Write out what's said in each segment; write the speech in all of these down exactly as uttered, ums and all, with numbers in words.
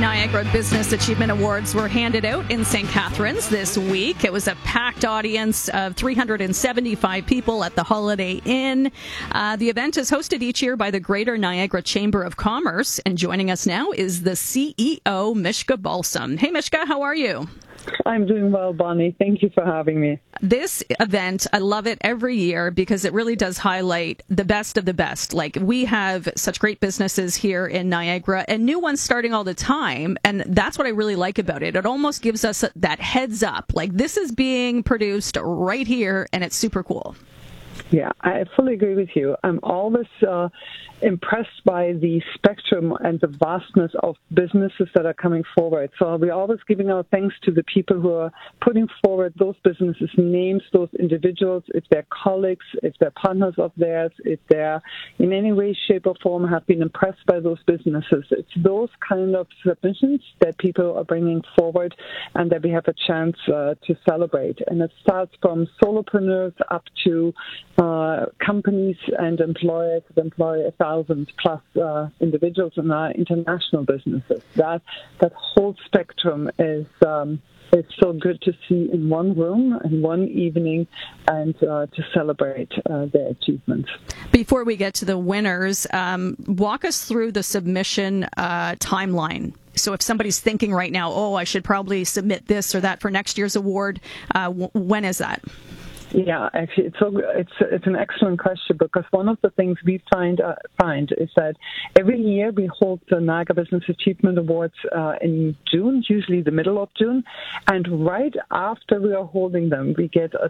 Niagara Business Achievement Awards were handed out in Saint Catharines this week. It was a packed audience of three hundred seventy-five people at the Holiday Inn. Uh, the event is hosted each year by the Greater Niagara Chamber of Commerce. And joining us now is the C E O, Mishka Balsam. Hey, Mishka, how are you? I'm doing well, Bonnie. Thank you for having me. This event, I love it every year because it really does highlight the best of the best. Like, we have such great businesses here in Niagara and new ones starting all the time. And that's what I really like about it. It almost gives us that heads up. Like, this is being produced right here and it's super cool. Yeah, I fully agree with you. I'm always uh, impressed by the spectrum and the vastness of businesses that are coming forward. So we're always giving our thanks to the people who are putting forward those businesses' names, those individuals, if they're colleagues, if they're partners of theirs, if they're in any way, shape, or form have been impressed by those businesses. It's those kind of submissions that people are bringing forward and that we have a chance uh, to celebrate. And it starts from solopreneurs up to Uh, companies and employers that employ a thousand plus uh, individuals in our international businesses. That that whole spectrum is um, it's so good to see in one room in one evening and uh, to celebrate uh, their achievements. Before we get to the winners, um, walk us through the submission uh, timeline. So if somebody's thinking right now, oh, I should probably submit this or that for next year's award, uh, w- when is that? Yeah, actually, it's so it's it's an excellent question because one of the things we find uh, find is that every year we hold the Niagara Business Achievement Awards uh, in June, usually the middle of June, and right after we are holding them, we get a,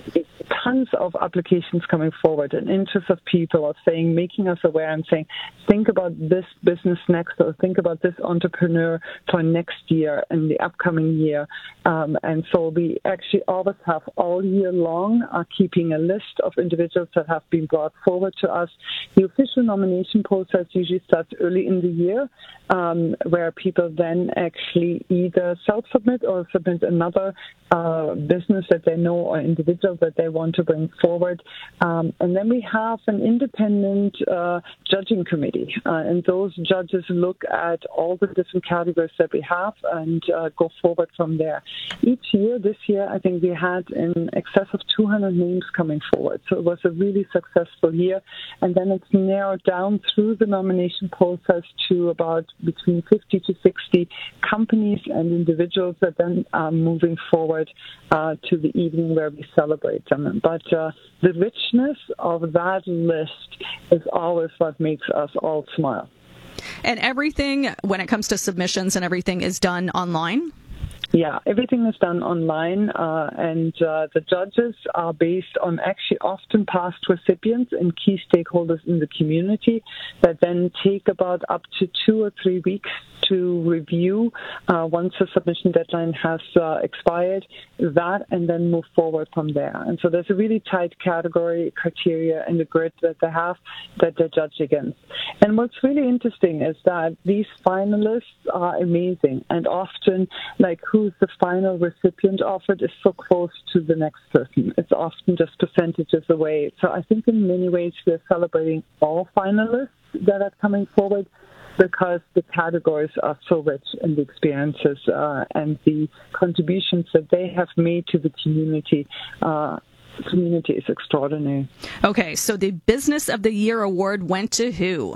tons of applications coming forward, and interest of people are saying, making us aware and saying, think about this business next, or think about this entrepreneur for next year and the upcoming year, um, and so we actually always have all year long are keeping a list of individuals that have been brought forward to us. The official nomination process usually starts early in the year, um, where people then actually either self-submit or submit another uh, business that they know or individual that they want to bring forward. Um, and then we have an independent uh, judging committee, uh, and those judges look at all the different categories that we have and uh, go forward from there. Each year, this year, I think we had in excess of two hundred names coming forward. So it was a really successful year. And then it's narrowed down through the nomination process to about between fifty to sixty companies and individuals that then are moving forward uh, to the evening where we celebrate them. But uh, the richness of that list is always what makes us all smile. And everything, when it comes to submissions and everything, is done online? Yeah, everything is done online, uh, and uh, the judges are based on actually often past recipients and key stakeholders in the community that then take about up to two or three weeks to review uh, once the submission deadline has uh, expired, that, and then move forward from there. And so there's a really tight category criteria in the grid that they have that they judge against. And what's really interesting is that these finalists are amazing, and often, like, who's the final recipient of it is so close to the next person. It's often just percentages away. So I think in many ways we're celebrating all finalists that are coming forward because the categories are so rich in the experiences uh, and the contributions that they have made to the community. Uh, community is extraordinary. Okay, so the Business of the Year award went to who?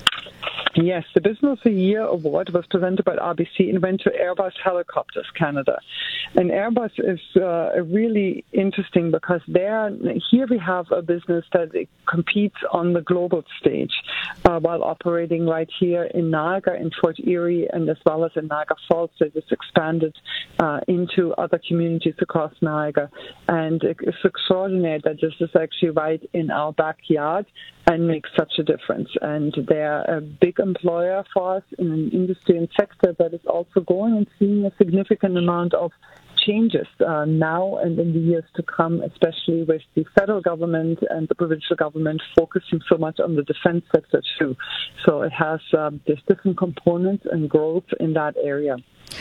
Yes, the Business of the Year award was presented by R B C and went to Airbus Helicopters Canada. And Airbus is uh, really interesting because there, here we have a business that competes on the global stage uh, while operating right here in Niagara, in Fort Erie, and as well as in Niagara Falls. They just expanded uh, into other communities across Niagara. And it's extraordinary that this is actually right in our backyard and makes such a difference. And they're a big employer for us in an industry and sector that is also going and seeing a significant amount of changes uh, now and in the years to come, especially with the federal government and the provincial government focusing so much on the defense sector too. So it has um, there's different components and growth in that area.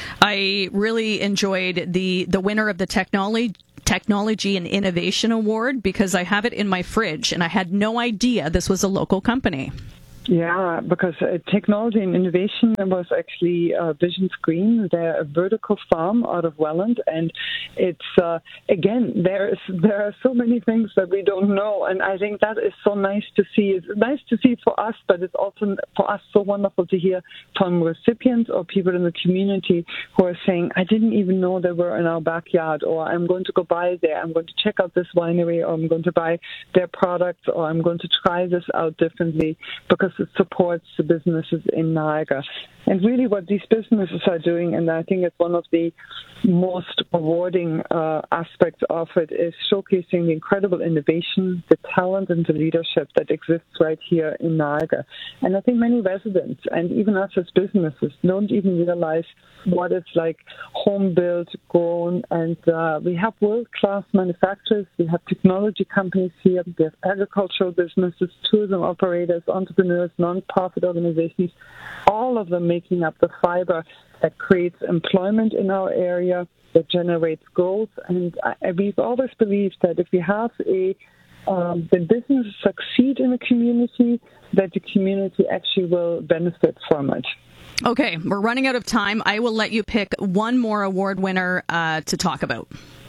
I really enjoyed the, the winner of the technology Technology and Innovation Award because I have it in my fridge and I had no idea this was a local company. Yeah, because uh, technology and innovation was actually uh, Vision Screen. They're a vertical farm out of Welland, and it's uh, again there is there are so many things that we don't know, and I think that is so nice to see. It's nice to see for us, but it's also for us so wonderful to hear from recipients or people in the community who are saying, "I didn't even know they were in our backyard," or "I'm going to go by there. I'm going to check out this winery, or I'm going to buy their products, or I'm going to try this out differently," because it supports the businesses in Niagara. And really what these businesses are doing, and I think it's one of the most rewarding uh, aspects of it, is showcasing the incredible innovation, the talent, and the leadership that exists right here in Niagara. And I think many residents, and even us as businesses, don't even realize what it's like home-built, grown, and uh, we have world-class manufacturers, we have technology companies here, we have agricultural businesses, tourism operators, entrepreneurs, non-profit organizations, all of them making up the fiber that creates employment in our area, that generates growth. And I, we've always believed that if we have a um, the businesses succeed in a community, that the community actually will benefit from it. Okay, we're running out of time. I will let you pick one more award winner uh, to talk about.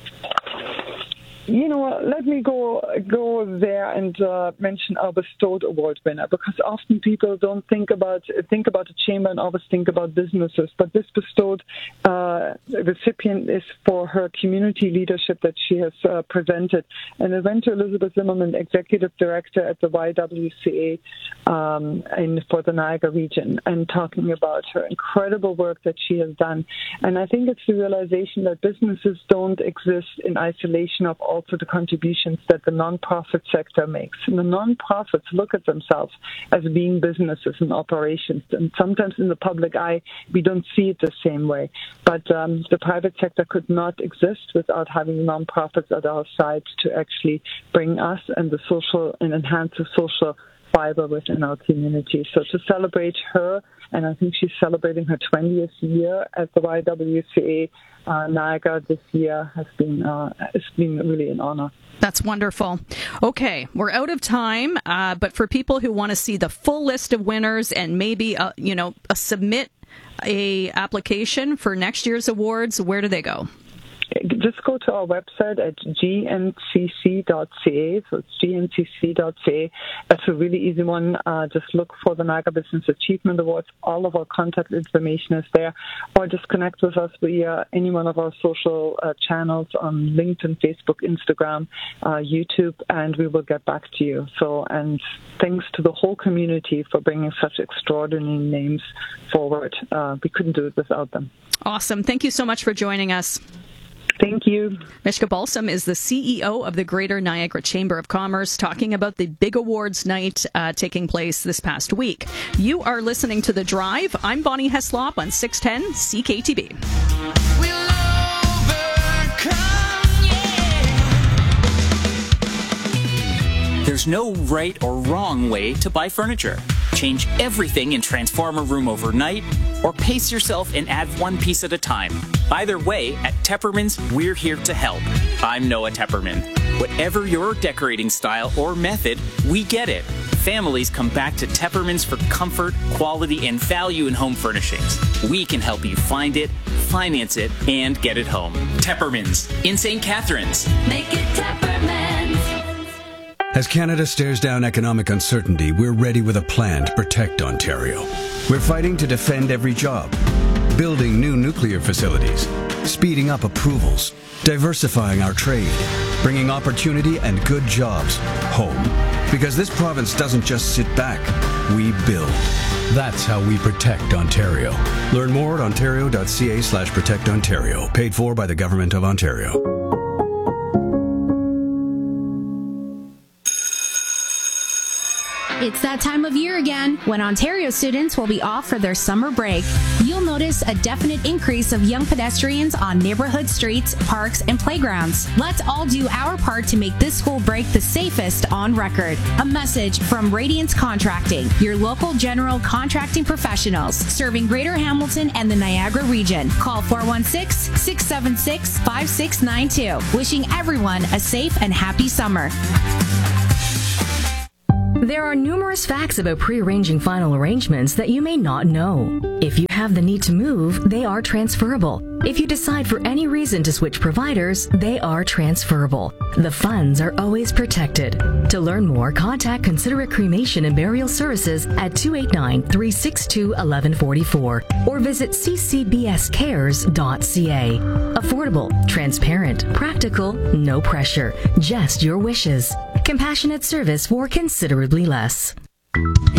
You know what, let me go go there and uh, mention our bestowed award winner, because often people don't think about think about the chamber and always think about businesses. But this bestowed uh, recipient is for her community leadership that she has uh, presented. And it went to Elizabeth Zimmerman, Executive Director at the Y W C A um, in, for the Niagara region, and talking about her incredible work that she has done. And I think it's the realization that businesses don't exist in isolation of all also the contributions that the non-profit sector makes. And the non-profits look at themselves as being businesses and operations. And sometimes in the public eye, we don't see it the same way. But um, the private sector could not exist without having non-profits at our side to actually bring us and the social and enhance the social fiber within our community. So to celebrate her, and I think she's celebrating her twentieth year at the Y W C A uh, Niagara this year, has been uh, it's been really an honor. That's wonderful. Okay, we're out of time, uh, but for people who want to see the full list of winners and maybe uh, you know a submit a application for next year's awards, where do they go? Just go to our website at g n c c dot c a, so it's g n c c dot c a. That's a really easy one. Uh, just look for the Niagara Business Achievement Awards. All of our contact information is there. Or just connect with us via any one of our social uh, channels on LinkedIn, Facebook, Instagram, uh, YouTube, and we will get back to you. So, and thanks to the whole community for bringing such extraordinary names forward. Uh, we couldn't do it without them. Awesome. Thank you so much for joining us. Thank you. Mishka Balsam is the C E O of the Greater Niagara Chamber of Commerce, talking about the big awards night uh, taking place this past week. You are listening to The Drive. I'm Bonnie Heslop on six ten C K T B. We'll There's no right or wrong way to buy furniture. Change everything and transform a room overnight, or pace yourself and add one piece at a time. Either way, at Tepperman's, we're here to help. I'm Noah Tepperman. Whatever your decorating style or method, we get it. Families come back to Tepperman's for comfort, quality, and value in home furnishings. We can help you find it, finance it, and get it home. Tepperman's in Saint Catharines. Make it Tepperman's. As Canada stares down economic uncertainty, we're ready with a plan to protect Ontario. We're fighting to defend every job, building new nuclear facilities, speeding up approvals, diversifying our trade, bringing opportunity and good jobs home. Because this province doesn't just sit back, we build. That's how we protect Ontario. Learn more at ontario.ca slash protect Ontario. Paid for by the Government of Ontario. It's that time of year again when Ontario students will be off for their summer break. You'll notice a definite increase of young pedestrians on neighborhood streets, parks, and playgrounds. Let's all do our part to make this school break the safest on record. A message from Radiance Contracting, your local general contracting professionals serving Greater Hamilton and the Niagara region. Call four one six, six seven six, five six nine two. Wishing everyone a safe and happy summer. There are numerous facts about pre-arranging final arrangements that you may not know. If you have the need to move, they are transferable. If you decide for any reason to switch providers, they are transferable. The funds are always protected. To learn more, contact Considerate Cremation and Burial Services at two eight nine, three six two, one one four four or visit c c b s cares dot c a. Affordable, transparent, practical, no pressure, just your wishes. Compassionate service for considerably less.